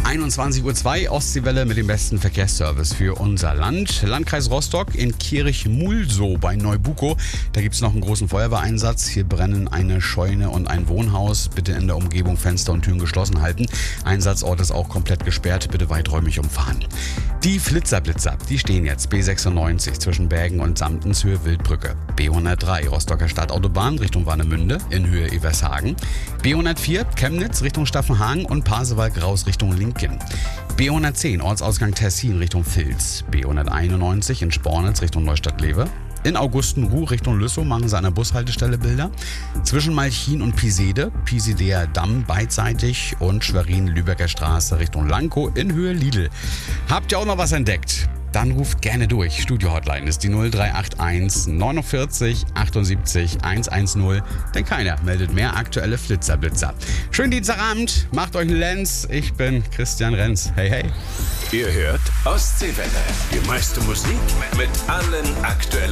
21:02 Uhr, Ostseewelle mit dem besten Verkehrsservice für unser Land. Landkreis Rostock in Kirchmulsow bei Neubukow. Da gibt es noch einen großen Feuerwehreinsatz. Hier brennen eine Scheune und ein Wohnhaus. Bitte in der Umgebung Fenster und Türen geschlossen halten. Einsatzort ist auch komplett gesperrt. Bitte weiträumig umfahren. Die Flitzer-Blitzer, die stehen jetzt B96 zwischen Bergen und Samtens Höhe Wildbrücke. B103 Rostocker Stadtautobahn Richtung Warnemünde in Höhe Evershagen. B104 Chemnitz Richtung Staffenhagen und Pasewalk raus Richtung Linken. B110 Ortsausgang Tessin Richtung Vils. B191 in Spornitz Richtung Neustadt-Lewe. In Augustenruh Richtung Lüssow machen sie an der Bushaltestelle Bilder. Zwischen Malchin und Pisede, Pisedea Damm beidseitig und Schwerin-Lübecker Straße Richtung Lankow in Höhe Lidl. Habt ihr auch noch was entdeckt? Dann ruft gerne durch. Studio-Hotline ist die 0381 49 78 110, denn keiner meldet mehr aktuelle Flitzer-Blitzer. Schönen Dienstagabend, macht euch einen Lenz. Ich bin Christian Renz. Hey, hey. Ihr hört Ostseewelle. Die meiste Musik mit allen aktuellen